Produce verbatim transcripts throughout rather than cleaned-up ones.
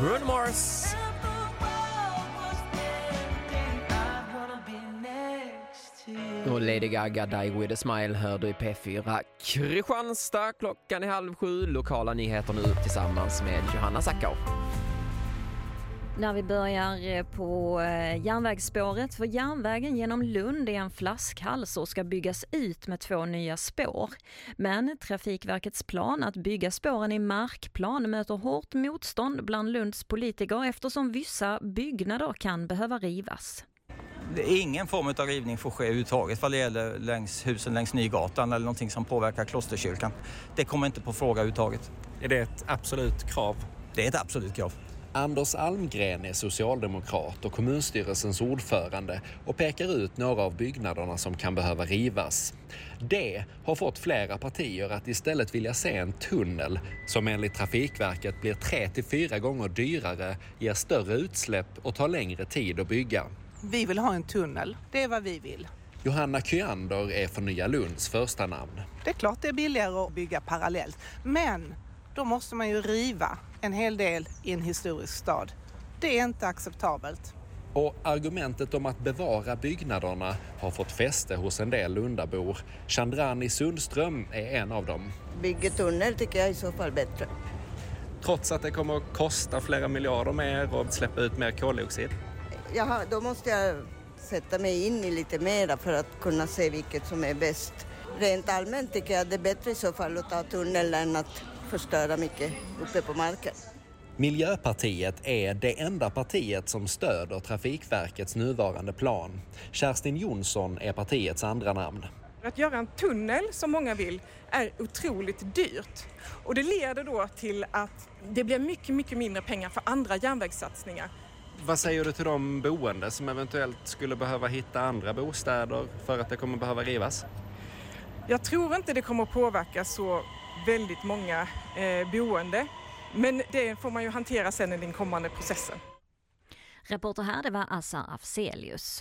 Bruno Mars. Och Lady Gaga, Die With A Smile, hör du i P fyra Kristianstad. Klockan är halv sju. Lokala nyheter nu tillsammans med Johanna Sackau. När vi börjar på järnvägsspåret, för järnvägen genom Lund är en flaskhals och ska byggas ut med två nya spår. Men Trafikverkets plan att bygga spåren i markplan möter hårt motstånd bland Lunds politiker eftersom vissa byggnader kan behöva rivas. Ingen form av rivning får ske överhuvudtaget vad det gäller längs husen längs Nygatan eller någonting som påverkar Klosterkyrkan. Det kommer inte på fråga överhuvudtaget. Är det ett absolut krav? Det är ett absolut krav. Anders Almgren är socialdemokrat och kommunstyrelsens ordförande och pekar ut några av byggnaderna som kan behöva rivas. Det har fått flera partier att istället vilja se en tunnel som enligt Trafikverket blir tre till fyra gånger dyrare, ger större utsläpp och tar längre tid att bygga. Vi vill ha en tunnel, det är vad vi vill. Johanna Kyander är för Nya Lunds första namn. Det är klart det är billigare att bygga parallellt, men då måste man ju riva en hel del i en historisk stad. Det är inte acceptabelt. Och argumentet om att bevara byggnaderna har fått fäste hos en del Lundabor. Chandrani Sundström är en av dem. Bygga tunnel tycker jag i så fall bättre. Trots att det kommer att kosta flera miljarder mer och släppa ut mer koldioxid? Jaha, då måste jag sätta mig in i lite mer för att kunna se vilket som är bäst. Rent allmänt tycker jag det är bättre i så fall att ta tunnel än att förstöra mycket uppe på marken. Miljöpartiet är det enda partiet som stöder Trafikverkets nuvarande plan. Kerstin Jonsson är partiets andra namn. Att göra en tunnel, som många vill, är otroligt dyrt. Och det leder då till att det blir mycket, mycket mindre pengar för andra järnvägssatsningar. Vad säger du till de boende som eventuellt skulle behöva hitta andra bostäder för att det kommer behöva rivas? Jag tror inte det kommer att påverka så väldigt många eh, boende. Men det får man ju hantera sen i den kommande processen. Reporter här, det var Assa Afzelius.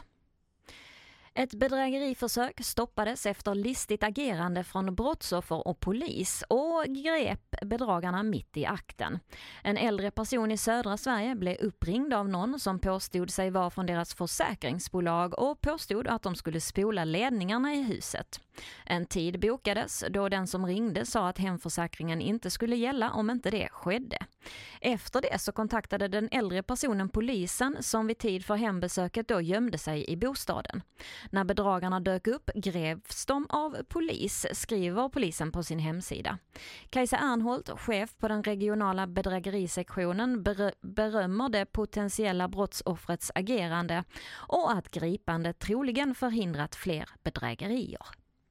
Ett bedrägeriförsök stoppades efter listigt agerande från brottsoffer och polis och grep bedragarna mitt i akten. En äldre person i södra Sverige blev uppringd av någon som påstod sig vara från deras försäkringsbolag och påstod att de skulle spola ledningarna i huset. En tid bokades då den som ringde sa att hemförsäkringen inte skulle gälla om inte det skedde. Efter det så kontaktade den äldre personen polisen som vid tid för hembesöket då gömde sig i bostaden. När bedragarna dök upp greps de av polis, skriver polisen på sin hemsida. Kajsa Ernholt, chef på den regionala bedrägerisektionen, ber- berömmer det potentiella brottsoffrets agerande och att gripandet troligen förhindrat fler bedrägerier.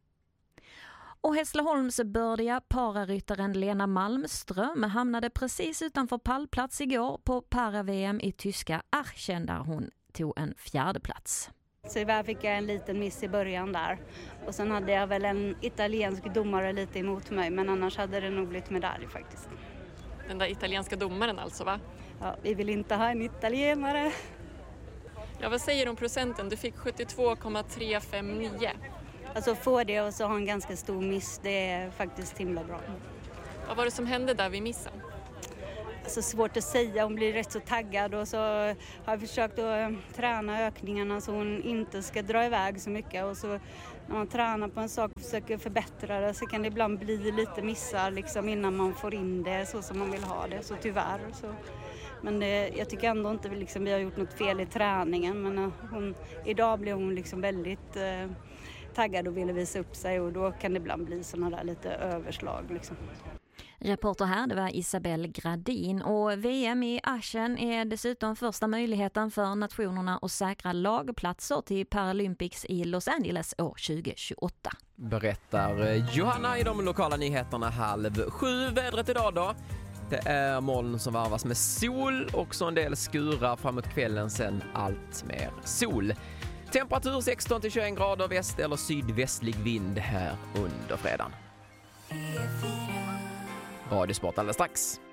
Och Hässleholms bördiga pararyttaren Lena Malmström hamnade precis utanför pallplats igår på para-V M i tyska Aachen där hon tog en fjärde plats. Så där fick jag en liten miss i början där. Och sen hade jag väl en italiensk domare lite emot mig, men annars hade det nog blivit medalj faktiskt. Den där italienska domaren alltså, va? Ja, vi vill inte ha en italienare. Ja, vad säger du om procenten? Du fick sjuttiotvå komma tre fem nio. Alltså få det och så ha en ganska stor miss, det är faktiskt himla bra. Vad var det som hände där vid missen? Alltså svårt att säga, hon blir rätt så taggad och så har jag försökt att träna ökningarna så hon inte ska dra iväg så mycket. Och så när man tränar på en sak och försöker förbättra det så kan det ibland bli lite missar liksom innan man får in det så som man vill ha det, så tyvärr. Så. Men det, jag tycker ändå inte vi, liksom, vi har gjort något fel i träningen, men hon, idag blev hon liksom väldigt eh, taggad och ville visa upp sig och då kan det ibland bli sådana där lite överslag liksom. Reporter här, det var Isabelle Gradin, och V M i Aachen är dessutom första möjligheten för nationerna att säkra lagplatser till Paralympics i Los Angeles år tjugo tjugoåtta. Berättar Johanna i de lokala nyheterna halv sju. Vädret idag då? Det är moln som varvas med sol och så en del skurar framåt kvällen, sen allt mer sol. Temperatur sexton till tjugoett grader, väst eller sydvästlig vind här under fredagen. Radiosport alldeles strax.